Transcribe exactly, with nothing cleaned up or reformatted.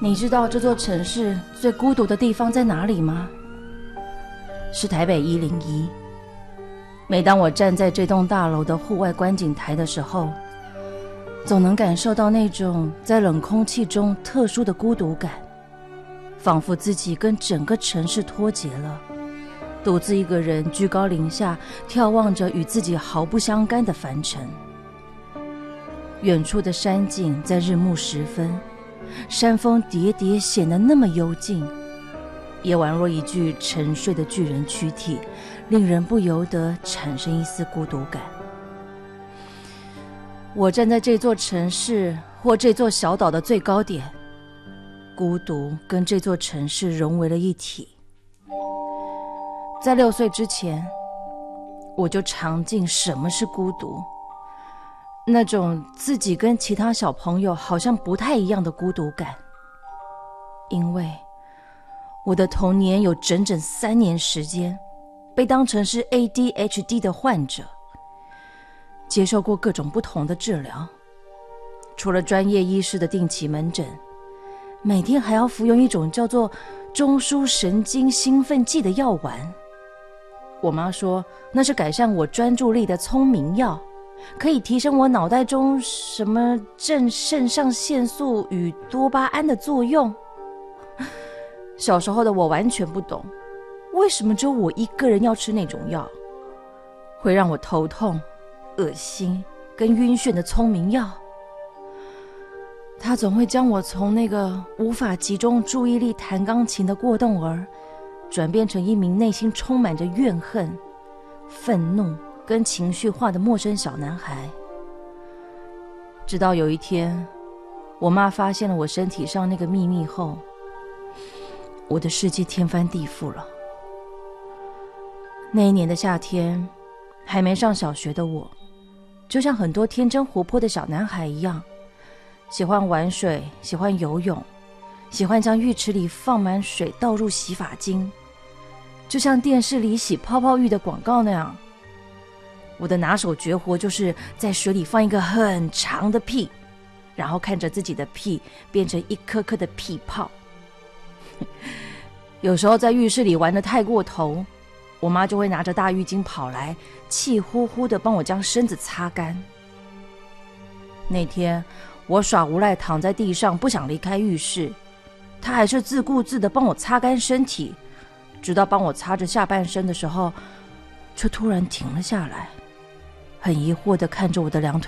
你知道这座城市最孤独的地方在哪里吗？是台北一零一。每当我站在这栋大楼的户外观景台的时候，总能感受到那种在冷空气中特殊的孤独感，仿佛自己跟整个城市脱节了，独自一个人居高临下眺望着与自己毫不相干的凡尘。远处的山景在日暮时分，山峰叠叠显得那么幽静，也宛若一具沉睡的巨人躯体，令人不由得产生一丝孤独感。我站在这座城市或这座小岛的最高点，孤独跟这座城市融为了一体。在六岁之前，我就尝尽什么是孤独，那种自己跟其他小朋友好像不太一样的孤独感。因为我的童年有整整三年时间被当成是 A D H D 的患者，接受过各种不同的治疗，除了专业医师的定期门诊，每天还要服用一种叫做中枢神经兴奋剂的药丸。我妈说那是改善我专注力的聪明药，可以提升我脑袋中什么正肾上腺素与多巴胺的作用。小时候的我完全不懂，为什么只有我一个人要吃那种药，会让我头痛、恶心跟晕眩的聪明药。他总会将我从那个无法集中注意力弹钢琴的过动儿，转变成一名内心充满着怨恨、愤怒跟情绪化的陌生小男孩。直到有一天，我妈发现了我身体上那个秘密后，我的世界天翻地覆了。那一年的夏天，还没上小学的我，就像很多天真活泼的小男孩一样，喜欢玩水，喜欢游泳，喜欢将浴池里放满水倒入洗发精，就像电视里洗泡泡浴的广告那样。我的拿手绝活就是在水里放一个很长的屁，然后看着自己的屁变成一颗颗的屁泡。有时候在浴室里玩得太过头，我妈就会拿着大浴巾跑来，气呼呼地帮我将身子擦干。那天我耍无赖躺在地上不想离开浴室，她还是自顾自地帮我擦干身体，直到帮我擦着下半身的时候，却突然停了下来，很疑惑地看着我的两腿